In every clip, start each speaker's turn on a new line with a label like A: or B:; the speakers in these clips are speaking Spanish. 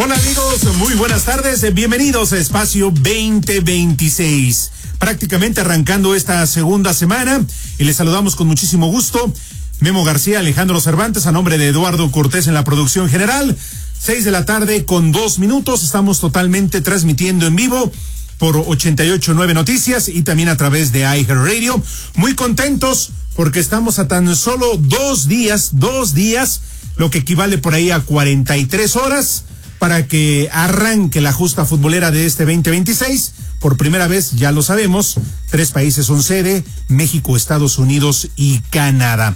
A: Hola amigos, muy buenas tardes, bienvenidos a Espacio 2026. Prácticamente arrancando esta segunda semana y les saludamos con muchísimo gusto. Memo García, Alejandro Cervantes, a nombre de Eduardo Cortés en la producción general. 6:02 p.m, estamos totalmente transmitiendo en vivo por 88.9 Noticias y también a través de iHeartRadio. Muy contentos porque estamos a tan solo 2 días, lo que equivale por ahí a 43 horas para que arranque la justa futbolera de este 2026. Por primera vez, ya lo sabemos, 3 países son sede: México, Estados Unidos y Canadá.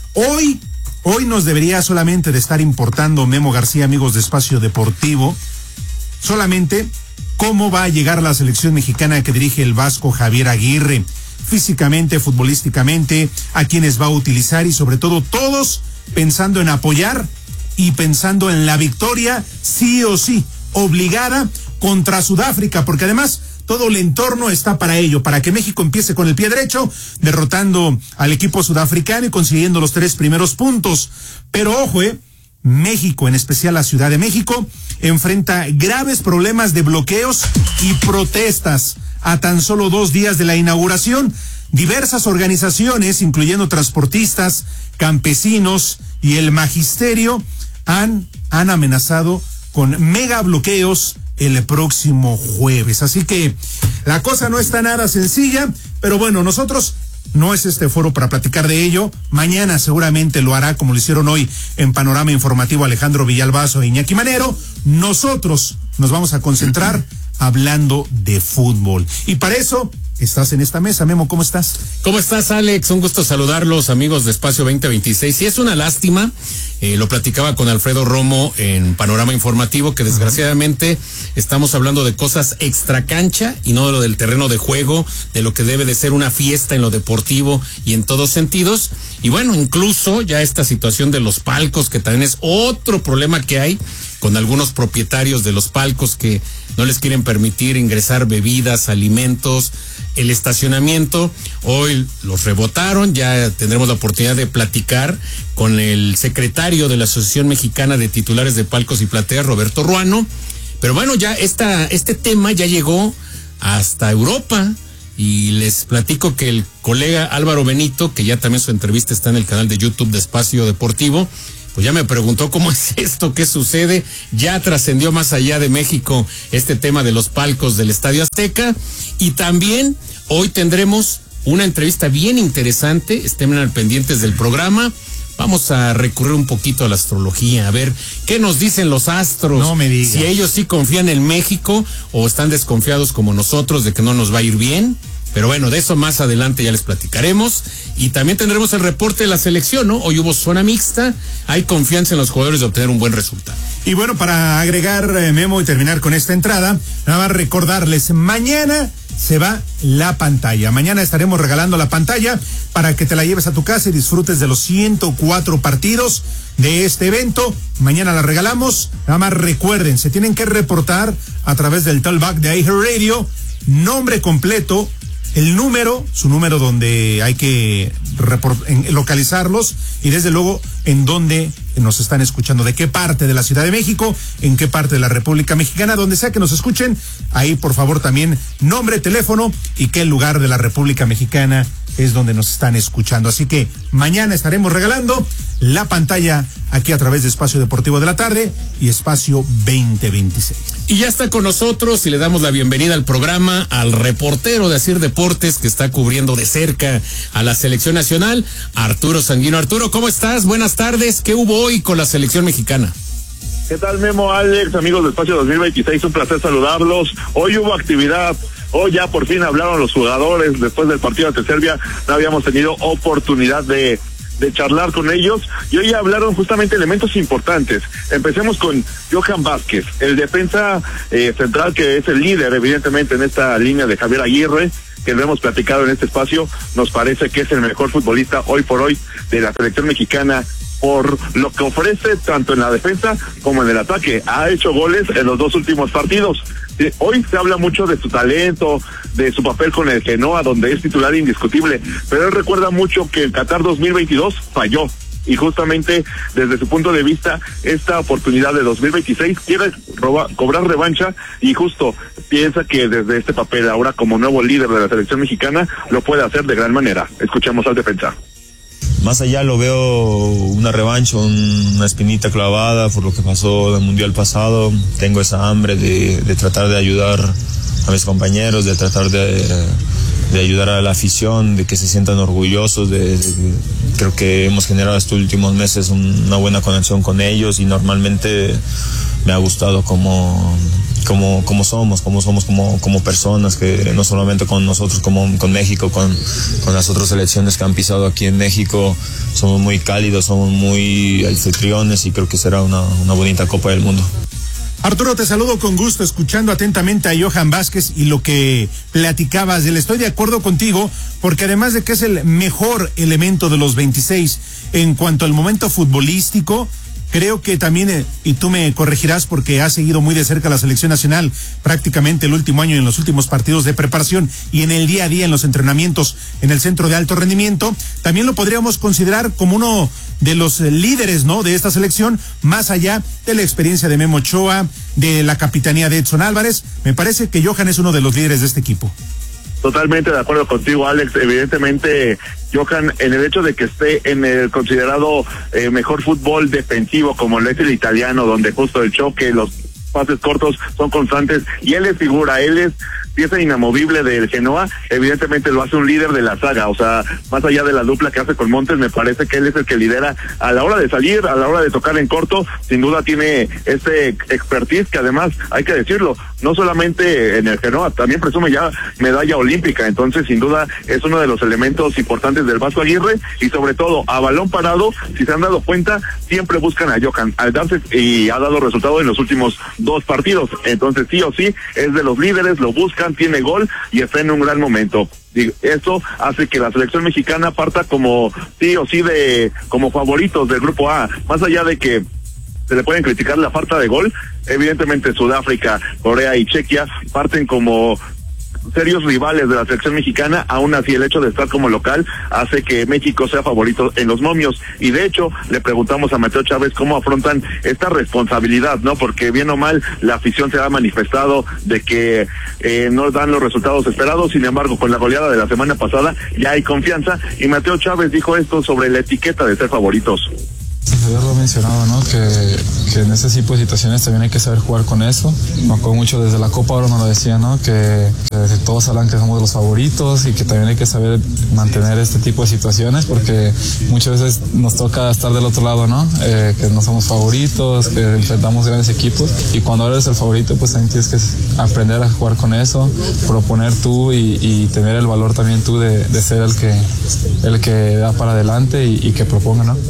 A: Hoy nos debería solamente de estar importando, Memo García, amigos de Espacio Deportivo, solamente cómo va a llegar la selección mexicana que dirige el Vasco Javier Aguirre, físicamente, futbolísticamente, a quienes va a utilizar y sobre todo todos pensando en apoyar y pensando en la victoria, sí o sí, obligada contra Sudáfrica, porque además todo el entorno está para ello, para que México empiece con el pie derecho, derrotando al equipo sudafricano y consiguiendo los 3 primeros puntos. Pero ojo, México, en especial la Ciudad de México, enfrenta graves problemas de bloqueos y protestas a tan solo 2 días de la inauguración. Diversas organizaciones, incluyendo transportistas, campesinos y el magisterio, han amenazado con mega bloqueos el próximo jueves. Así que la cosa no está nada sencilla, pero bueno, nosotros no es este foro para platicar de ello. Mañana seguramente lo hará, como lo hicieron hoy en Panorama Informativo Alejandro Villalbazo e Iñaki Manero. Nosotros nos vamos a concentrar hablando de fútbol. Y para eso estás en esta mesa. Memo, ¿cómo estás?
B: ¿Cómo estás, Alex? Un gusto saludarlos, amigos de Espacio 2026. Y es una lástima, lo platicaba con Alfredo Romo en Panorama Informativo, que desgraciadamente estamos hablando de cosas extracancha y no de lo del terreno de juego, de lo que debe de ser una fiesta en lo deportivo y en todos sentidos. Y bueno, incluso ya esta situación de los palcos, que también es otro problema que hay con algunos propietarios de los palcos que no les quieren permitir ingresar bebidas, alimentos, el estacionamiento. Hoy los rebotaron, ya tendremos la oportunidad de platicar con el secretario de la Asociación Mexicana de Titulares de Palcos y Plateas, Roberto Ruano. Pero bueno, ya este tema ya llegó hasta Europa y les platico que el colega Álvaro Benito, que ya también su entrevista está en el canal de YouTube de Espacio Deportivo, pues ya me preguntó cómo es esto, qué sucede. Ya trascendió más allá de México este tema de los palcos del Estadio Azteca. Y también hoy tendremos una entrevista bien interesante. Estén al pendientes del programa. Vamos a recurrir un poquito a la astrología, a ver qué nos dicen los astros.
A: No me digas.
B: Si ellos sí confían en México o están desconfiados como nosotros de que no nos va a ir bien. Pero bueno, de eso más adelante ya les platicaremos. Y también tendremos el reporte de la selección, ¿no? Hoy hubo zona mixta, hay confianza en los jugadores de obtener un buen resultado.
A: Y bueno, para agregar, Memo, y terminar con esta entrada, nada más recordarles, mañana se va la pantalla. Mañana estaremos regalando la pantalla para que te la lleves a tu casa y disfrutes de los 104 partidos de este evento. Mañana la regalamos. Nada más recuerden, se tienen que reportar a través del talkback de iHeartRadio, nombre completo, el número, su número donde hay que localizarlos y desde luego en dónde nos están escuchando, de qué parte de la Ciudad de México, en qué parte de la República Mexicana, donde sea que nos escuchen, ahí por favor también nombre, teléfono y qué lugar de la República Mexicana es donde nos están escuchando. Así que mañana estaremos regalando la pantalla aquí a través de Espacio Deportivo de la Tarde y Espacio 2026.
B: Y ya está con nosotros y le damos la bienvenida al programa al reportero de Asir Deportes que está cubriendo de cerca a la selección nacional, Arturo Sanguino. Arturo, ¿cómo estás? Buenas tardes. ¿Qué hubo hoy con la selección mexicana?
C: ¿Qué tal, Memo, Alex, amigos de Espacio 2026? Un placer saludarlos. Hoy hubo actividad. Hoy ya por fin hablaron los jugadores. Después del partido ante Serbia no habíamos tenido oportunidad de charlar con ellos y hoy hablaron justamente elementos importantes. Empecemos con Johan Vázquez, el defensa central que es el líder evidentemente en esta línea de Javier Aguirre, que lo hemos platicado en este espacio. Nos parece que es el mejor futbolista hoy por hoy de la selección mexicana por lo que ofrece tanto en la defensa como en el ataque. Ha hecho goles en los 2 últimos partidos. Hoy se habla mucho de su talento, de su papel con el Genoa, donde es titular indiscutible, pero él recuerda mucho que en Qatar 2022 falló y justamente desde su punto de vista esta oportunidad de 2026 quiere cobrar revancha y justo piensa que desde este papel ahora como nuevo líder de la selección mexicana lo puede hacer de gran manera. Escuchamos al defensa.
D: Más allá lo veo una revancha, una espinita clavada por lo que pasó en el Mundial pasado. Tengo esa hambre de tratar de ayudar a mis compañeros, de tratar de ayudar a la afición, de que se sientan orgullosos. Creo que hemos generado estos últimos meses una buena conexión con ellos y normalmente me ha gustado como somos como personas, que no solamente con nosotros, como con México, con las otras selecciones que han pisado aquí en México, somos muy cálidos, somos muy anfitriones y creo que será una bonita Copa del Mundo.
A: Arturo, te saludo con gusto, escuchando atentamente a Johan Vázquez y lo que platicabas. Estoy de acuerdo contigo, porque además de que es el mejor elemento de los 26 en cuanto al momento futbolístico, creo que también, y tú me corregirás porque has seguido muy de cerca la selección nacional prácticamente el último año en los últimos partidos de preparación y en el día a día en los entrenamientos en el centro de alto rendimiento, también lo podríamos considerar como uno de los líderes, ¿no?, de esta selección, más allá de la experiencia de Memo Ochoa, de la capitanía de Edson Álvarez. Me parece que Johan es uno de los líderes de este equipo.
C: Totalmente de acuerdo contigo, Alex. Evidentemente, Johan, en el hecho de que esté en el considerado mejor fútbol defensivo, como lo es el italiano, donde justo el choque, los pases cortos son constantes, y él es figura, él es pieza inamovible del Genoa, evidentemente lo hace un líder de la saga. O sea, más allá de la dupla que hace con Montes, me parece que él es el que lidera a la hora de salir, a la hora de tocar en corto. Sin duda tiene este expertise que además, hay que decirlo, no solamente en el Genoa, también presume ya medalla olímpica. Entonces, sin duda, es uno de los elementos importantes del Vasco Aguirre, y sobre todo, a balón parado, si se han dado cuenta, siempre buscan a Johan, al darse, y ha dado resultado en los últimos 2 partidos. Entonces, sí o sí, es de los líderes, lo buscan, tiene gol y está en un gran momento. Eso hace que la selección mexicana parta como sí o sí como favoritos del grupo A, más allá de que se le pueden criticar la falta de gol. Evidentemente Sudáfrica, Corea y Chequia parten como serios rivales de la selección mexicana. Aún así, el hecho de estar como local hace que México sea favorito en los momios, y de hecho le preguntamos a Mateo Chávez cómo afrontan esta responsabilidad, ¿no? Porque bien o mal la afición se ha manifestado de que no dan los resultados esperados. Sin embargo, con la goleada de la semana pasada ya hay confianza, y Mateo Chávez dijo esto sobre la etiqueta de ser favoritos.
E: Javier lo ha mencionado, ¿no? Que en ese tipo de situaciones también hay que saber jugar con eso. Me acuerdo mucho desde la Copa Oro nos lo decía, ¿no? Que todos hablan que somos los favoritos, y que también hay que saber mantener este tipo de situaciones, porque muchas veces nos toca estar del otro lado, ¿no? Que no somos favoritos, que enfrentamos grandes equipos, y cuando eres el favorito, pues también tienes que aprender a jugar con eso, proponer tú y tener el valor también tú de ser el que da para adelante y que proponga, ¿no?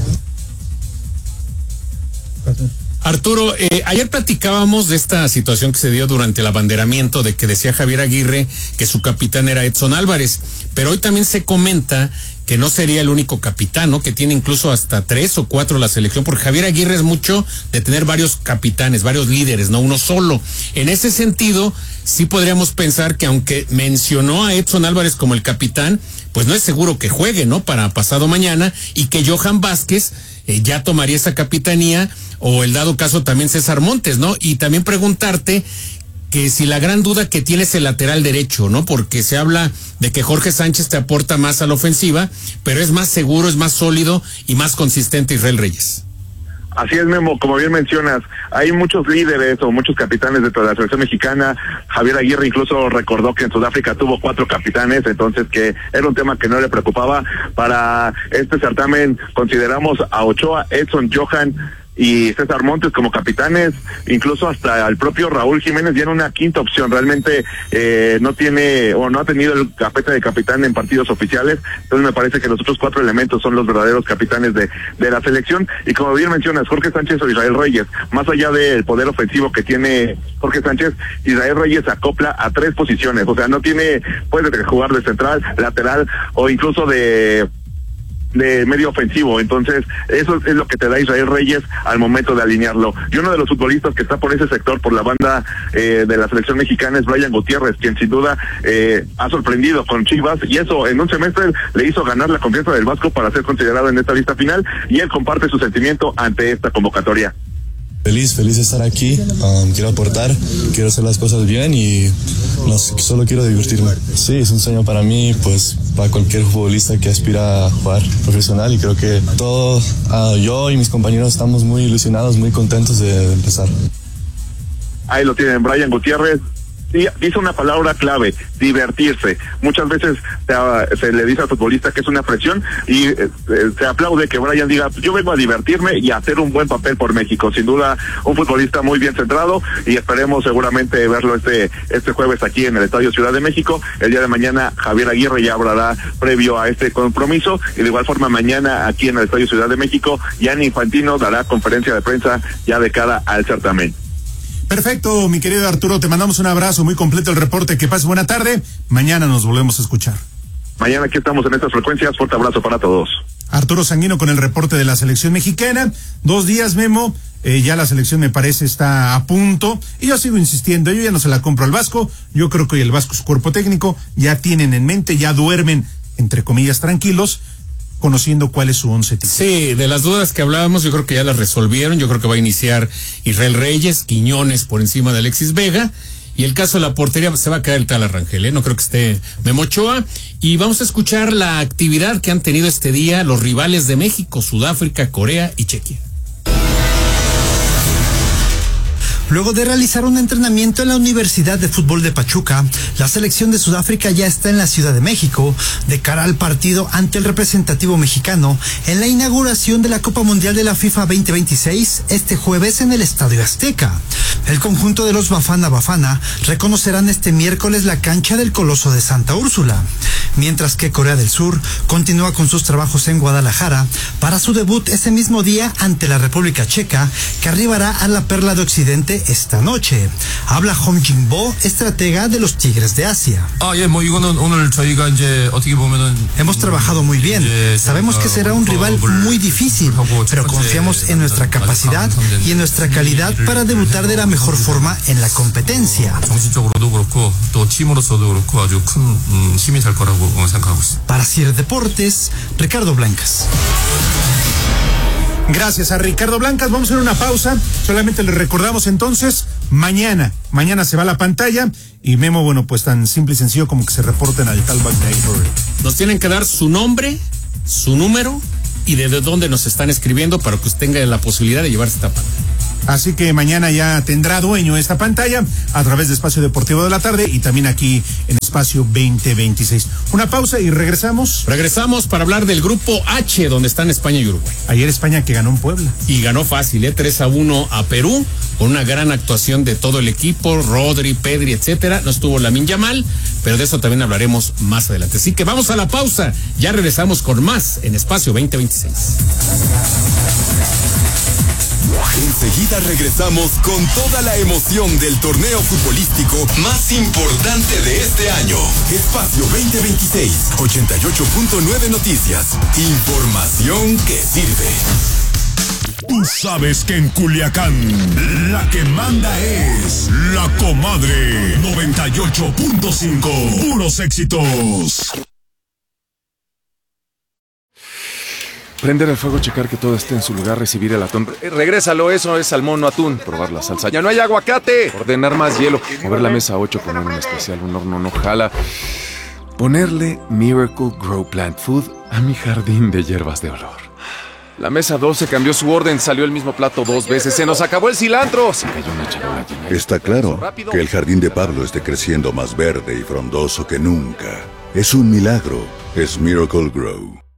B: Arturo, ayer platicábamos de esta situación que se dio durante el abanderamiento, de que decía Javier Aguirre que su capitán era Edson Álvarez, pero hoy también se comenta que no sería el único capitán, ¿no? Que tiene incluso hasta 3 o 4 la selección, porque Javier Aguirre es mucho de tener varios capitanes, varios líderes, no uno solo. En ese sentido, sí podríamos pensar que aunque mencionó a Edson Álvarez como el capitán, pues no es seguro que juegue, ¿no?, para pasado mañana, y que Johan Vázquez ya tomaría esa capitanía, o el dado caso también César Montes, ¿no? Y también preguntarte que si la gran duda que tiene es el lateral derecho, ¿no? Porque se habla de que Jorge Sánchez te aporta más a la ofensiva, pero es más seguro, es más sólido y más consistente Israel Reyes.
C: Así es, Memo, como bien mencionas, hay muchos líderes o muchos capitanes dentro de la selección mexicana. Javier Aguirre incluso recordó que en Sudáfrica tuvo 4 capitanes, entonces que era un tema que no le preocupaba. Para este certamen consideramos a Ochoa, Edson, Johan y César Montes como capitanes, incluso hasta el propio Raúl Jiménez viene una quinta opción. Realmente no tiene o no ha tenido el gafete de capitán en partidos oficiales, entonces me parece que los otros 4 elementos son los verdaderos capitanes de la selección. Y como bien mencionas, Jorge Sánchez o Israel Reyes, más allá del poder ofensivo que tiene Jorge Sánchez, Israel Reyes se acopla a 3 posiciones, o sea, no tiene, puede jugar de central, lateral o incluso de de medio ofensivo. Entonces eso es lo que te da Israel Reyes al momento de alinearlo. Y uno de los futbolistas que está por ese sector, por la banda de la selección mexicana, es Brian Gutiérrez, quien sin duda ha sorprendido con Chivas, y eso en un semestre le hizo ganar la confianza del Vasco para ser considerado en esta lista final, y él comparte su sentimiento ante esta convocatoria.
F: Feliz de estar aquí, quiero aportar, quiero hacer las cosas bien y solo quiero divertirme. Sí, es un sueño para mí, pues para cualquier futbolista que aspira a jugar profesional, y creo que yo y mis compañeros estamos muy ilusionados, muy contentos de empezar.
C: Ahí lo tienen, Brian Gutiérrez. Sí, dice una palabra clave: divertirse. Muchas veces se le dice al futbolista que es una presión, y se aplaude que Brian diga: yo vengo a divertirme y a hacer un buen papel por México. Sin duda, un futbolista muy bien centrado, y esperemos seguramente verlo este jueves aquí en el Estadio Ciudad de México. El día de mañana Javier Aguirre ya hablará previo a este compromiso, y de igual forma mañana aquí en el Estadio Ciudad de México Gianni Infantino dará conferencia de prensa ya de cara al certamen.
A: Perfecto, mi querido Arturo, te mandamos un abrazo, muy completo el reporte, que pase buena tarde, mañana nos volvemos a escuchar.
C: Mañana aquí estamos en estas frecuencias, fuerte abrazo para todos.
A: Arturo Sanguino con el reporte de la selección mexicana. 2 días, Memo, ya la selección me parece está a punto, y yo sigo insistiendo, yo ya no se la compro al Vasco, yo creo que hoy el Vasco, su cuerpo técnico, ya tienen en mente, ya duermen, entre comillas, tranquilos, conociendo cuál es su once titular.
B: Sí, de las dudas que hablábamos, yo creo que ya las resolvieron. Yo creo que va a iniciar Israel Reyes, Quiñones por encima de Alexis Vega, y el caso de la portería se va a quedar el tal Rangel, no creo que esté Memo Ochoa. Y vamos a escuchar la actividad que han tenido este día los rivales de México: Sudáfrica, Corea y Chequia.
G: Luego de realizar un entrenamiento en la Universidad de Fútbol de Pachuca, la selección de Sudáfrica ya está en la Ciudad de México de cara al partido ante el representativo mexicano en la inauguración de la Copa Mundial de la FIFA 2026 este jueves en el Estadio Azteca. El conjunto de los Bafana Bafana reconocerán este miércoles la cancha del Coloso de Santa Úrsula, mientras que Corea del Sur continúa con sus trabajos en Guadalajara para su debut ese mismo día ante la República Checa, que arribará a la Perla de Occidente esta noche. Habla Hong Jin-bo, estratega de los Tigres de Asia. Hemos trabajado muy bien. Sabemos que será un rival muy difícil, pero confiamos en nuestra capacidad y en nuestra calidad para debutar de la mejor forma en la competencia. Para CIR Deportes, Ricardo Blancas.
A: Gracias a Ricardo Blancas. Vamos a hacer una pausa. Solamente les recordamos entonces, mañana se va a la pantalla, y Memo, bueno, pues tan simple y sencillo como que se reporten al tal Backneighbor.
B: Nos tienen que dar su nombre, su número y desde dónde nos están escribiendo para que usted tenga la posibilidad de llevarse esta pantalla.
A: Así que mañana ya tendrá dueño esta pantalla a través de Espacio Deportivo de la Tarde y también aquí en Espacio 2026. Una pausa y regresamos.
B: Regresamos para hablar del grupo H, donde están España y Uruguay.
A: Ayer España que ganó en Puebla.
B: Y ganó fácil, 3-1 a Perú, con una gran actuación de todo el equipo, Rodri, Pedri, etcétera. No estuvo Lamine Yamal, pero de eso también hablaremos más adelante. Así que vamos a la pausa, ya regresamos con más en Espacio 2026.
H: Enseguida regresamos con toda la emoción del torneo futbolístico más importante de este año. Espacio 2026, 88.9 Noticias. Información que sirve.
I: Tú sabes que en Culiacán la que manda es La Comadre 98.5. Puros éxitos.
J: Prender el fuego, checar que todo esté en su lugar, recibir el atún. Regrésalo, eso es salmón, no atún. Probar la salsa. ¡Ya no hay aguacate! Ordenar más hielo. Mover la mesa a 8, poner un especial, un horno no jala. Ponerle Miracle Grow Plant Food a mi jardín de hierbas de olor. La mesa 12 cambió su orden, salió el mismo plato 2 veces. ¡Se nos acabó el cilantro! Se cayó una charola llena.
K: Está claro que el jardín de Pablo esté creciendo más verde y frondoso que nunca. Es un milagro. Es Miracle Grow.